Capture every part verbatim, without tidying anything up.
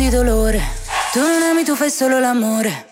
di dolore. Tu non ami, tu fai solo l'amore.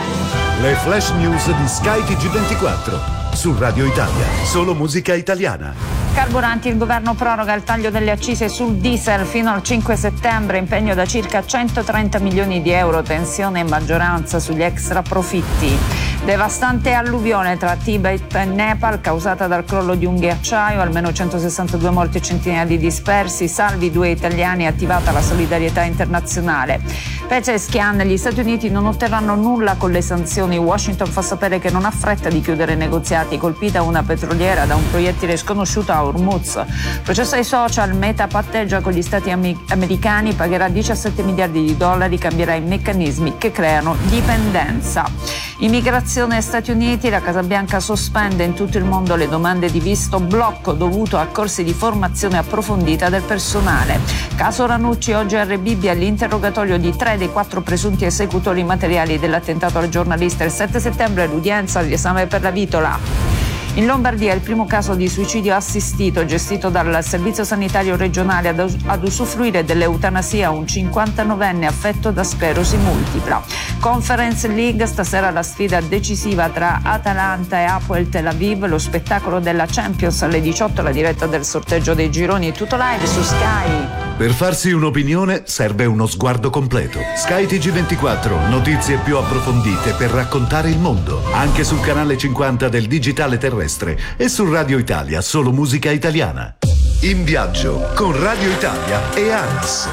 Le flash news di Sky T G ventiquattro su Radio Italia, solo musica italiana. Carburanti, il governo proroga il taglio delle accise sul diesel fino al cinque settembre, impegno da circa centotrenta milioni di euro, tensione in maggioranza sugli extra profitti. Devastante alluvione tra Tibet e Nepal causata dal crollo di un ghiacciaio, almeno centosessantadue morti e centinaia di dispersi, salvi due italiani, attivata la solidarietà internazionale. Pezeschian, gli Stati Uniti non otterranno nulla con le sanzioni, Washington fa sapere che non ha fretta di chiudere i negoziati, colpita una petroliera da un proiettile sconosciuto a Hormuz. Processo ai social, Meta patteggia con gli stati americani, pagherà diciassette miliardi di dollari, cambierà i meccanismi che creano dipendenza. Immigrazione Stati Uniti, la Casa Bianca sospende in tutto il mondo le domande di visto blocco dovuto a corsi di formazione approfondita del personale. Caso Ranucci, oggi R B B all'interrogatorio di tre dei quattro presunti esecutori materiali dell'attentato al giornalista. Il sette settembre l'udienza, l'esame per la vitola. In Lombardia il primo caso di suicidio assistito gestito dal Servizio Sanitario Regionale ad, ad usufruire dell'eutanasia un cinquantanovenne affetto da sclerosi multipla. Conference League, stasera la sfida decisiva tra Atalanta e Hapoel Tel Aviv, lo spettacolo della Champions alle diciotto, la diretta del sorteggio dei gironi, tutto live su Sky. Per farsi un'opinione serve uno sguardo completo. Sky T G ventiquattro, notizie più approfondite per raccontare il mondo, anche sul canale cinquanta del digitale terrestre e su Radio Italia, solo musica italiana. In viaggio con Radio Italia e ANAS.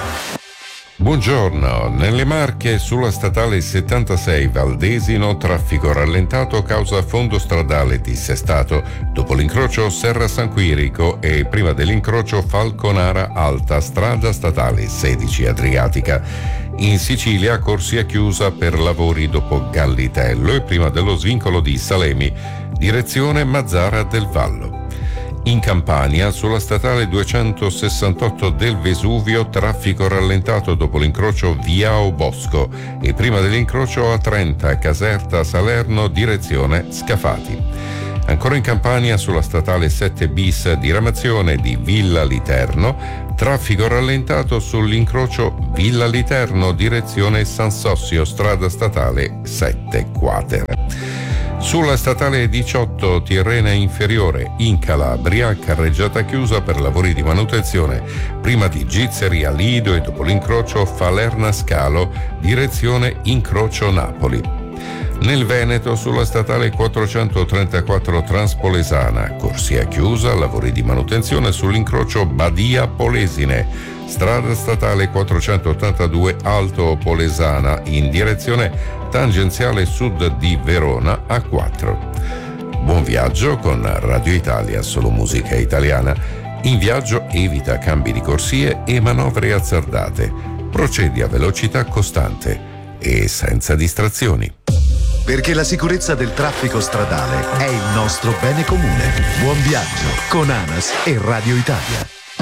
Buongiorno, nelle Marche sulla statale settantasei Valdesino traffico rallentato causa fondo stradale dissestato dopo l'incrocio Serra San Quirico e prima dell'incrocio Falconara Alta, strada statale sedici Adriatica. In Sicilia corsia chiusa per lavori dopo Gallitello e prima dello svincolo di Salemi, direzione Mazzara del Vallo. In Campania, sulla statale duecentosessantotto del Vesuvio, traffico rallentato dopo l'incrocio Viao Bosco e prima dell'incrocio A trenta Caserta Salerno, direzione Scafati. Ancora in Campania, sulla statale sette bis, diramazione di Villa Literno, traffico rallentato sull'incrocio Villa Literno, direzione San Sossio, strada statale sette Quater. Sulla statale diciotto Tirrena Inferiore in Calabria, carreggiata chiusa per lavori di manutenzione, prima di Gizzeri a Lido e dopo l'incrocio Falerna Scalo, direzione incrocio Napoli. Nel Veneto, sulla statale quattrocentotrentaquattro Transpolesana, corsia chiusa, lavori di manutenzione sull'incrocio Badia Polesine, strada statale quattrocentottantadue Alto Polesana in direzione tangenziale sud di Verona A quattro. Buon viaggio con Radio Italia, solo musica italiana. In viaggio evita cambi di corsie e manovre azzardate. Procedi a velocità costante e senza distrazioni. Perché la sicurezza del traffico stradale è il nostro bene comune. Buon viaggio con ANAS e Radio Italia.